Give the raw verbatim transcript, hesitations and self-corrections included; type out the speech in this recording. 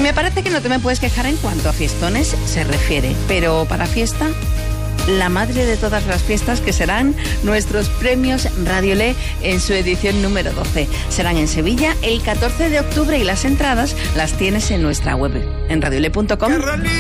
Y me parece que no te me puedes quejar en cuanto a fiestones se refiere, pero para fiesta, la madre de todas las fiestas, que serán nuestros premios Radiolé en su edición número doce. Serán en Sevilla el catorce de octubre y las entradas las tienes en nuestra web, en radiolé punto com.